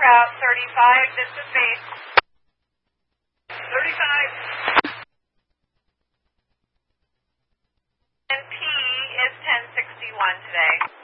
route 35, this is base. 35. And P is 1061 today.